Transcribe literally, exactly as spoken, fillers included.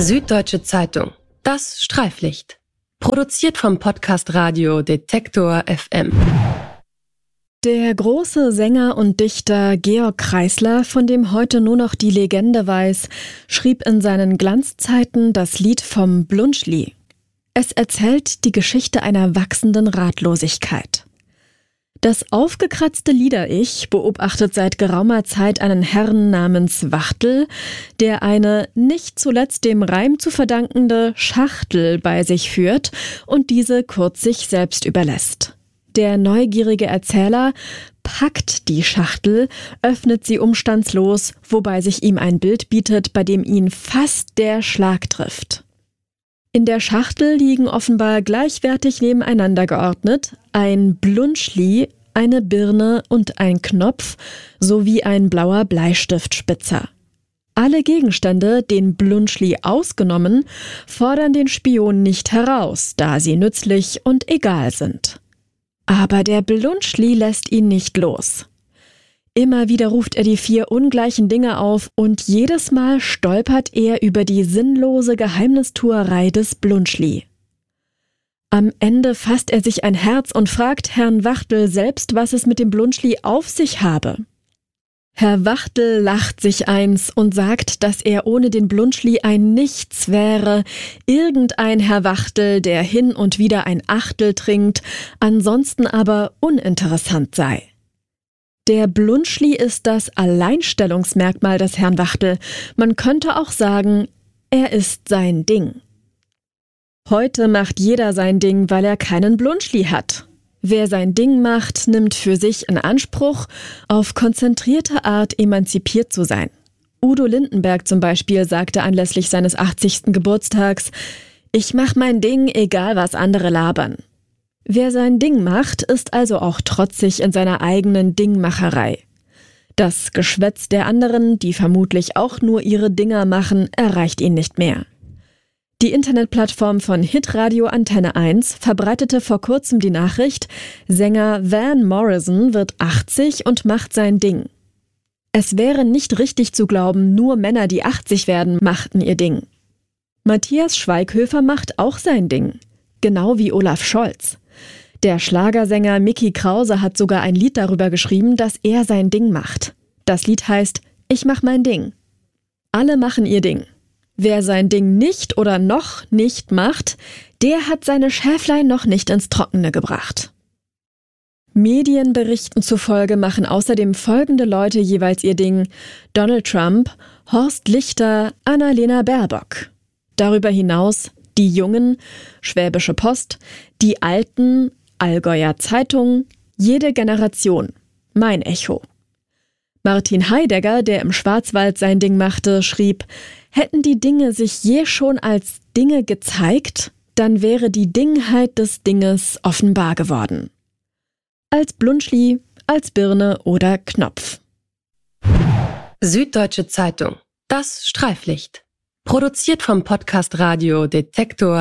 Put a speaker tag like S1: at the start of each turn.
S1: Süddeutsche Zeitung. Das Streiflicht. Produziert vom Podcast Radio Detektor F M.
S2: Der große Sänger und Dichter Georg Kreisler, von dem heute nur noch die Legende weiß, schrieb in seinen Glanzzeiten das Lied vom Blunschli. Es erzählt die Geschichte einer wachsenden Ratlosigkeit. Das aufgekratzte Lieder-Ich beobachtet seit geraumer Zeit einen Herrn namens Wachtel, der eine nicht zuletzt dem Reim zu verdankende Schachtel bei sich führt und diese kurz sich selbst überlässt. Der neugierige Erzähler packt die Schachtel, öffnet sie umstandslos, wobei sich ihm ein Bild bietet, bei dem ihn fast der Schlag trifft. In der Schachtel liegen offenbar gleichwertig nebeneinander geordnet ein Blunschli, eine Birne und ein Knopf sowie ein blauer Bleistiftspitzer. Alle Gegenstände, den Blunschli ausgenommen, fordern den Spion nicht heraus, da sie nützlich und egal sind. Aber der Blunschli lässt ihn nicht los. Immer wieder ruft er die vier ungleichen Dinge auf und jedes Mal stolpert er über die sinnlose Geheimnistuerei des Blunschli. Am Ende fasst er sich ein Herz und fragt Herrn Wachtel selbst, was es mit dem Blunschli auf sich habe. Herr Wachtel lacht sich eins und sagt, dass er ohne den Blunschli ein Nichts wäre, irgendein Herr Wachtel, der hin und wieder ein Achtel trinkt, ansonsten aber uninteressant sei. Der Blunschli ist das Alleinstellungsmerkmal des Herrn Wachtel. Man könnte auch sagen, er ist sein Ding. Heute macht jeder sein Ding, weil er keinen Blunschli hat. Wer sein Ding macht, nimmt für sich in Anspruch, auf konzentrierte Art emanzipiert zu sein. Udo Lindenberg zum Beispiel sagte anlässlich seines achtzigsten Geburtstags: Ich mach mein Ding, egal was andere labern. Wer sein Ding macht, ist also auch trotzig in seiner eigenen Dingmacherei. Das Geschwätz der anderen, die vermutlich auch nur ihre Dinger machen, erreicht ihn nicht mehr. Die Internetplattform von Hitradio Antenne eins verbreitete vor kurzem die Nachricht, Sänger Van Morrison wird achtzig und macht sein Ding. Es wäre nicht richtig zu glauben, nur Männer, die achtzig werden, machten ihr Ding. Matthias Schweighöfer macht auch sein Ding, genau wie Olaf Scholz. Der Schlagersänger Micky Krause hat sogar ein Lied darüber geschrieben, dass er sein Ding macht. Das Lied heißt Ich mach mein Ding. Alle machen ihr Ding. Wer sein Ding nicht oder noch nicht macht, der hat seine Schäflein noch nicht ins Trockene gebracht. Medienberichten zufolge machen außerdem folgende Leute jeweils ihr Ding: Donald Trump, Horst Lichter, Annalena Baerbock. Darüber hinaus die Jungen, Schwäbische Post, die Alten, Allgäuer Zeitung, jede Generation, mein Echo. Martin Heidegger, der im Schwarzwald sein Ding machte, schrieb: Hätten die Dinge sich je schon als Dinge gezeigt, dann wäre die Dingheit des Dinges offenbar geworden. Als Blunschli, als Birne oder Knopf.
S1: Süddeutsche Zeitung. Das Streiflicht. Produziert vom Podcast Radio Detektor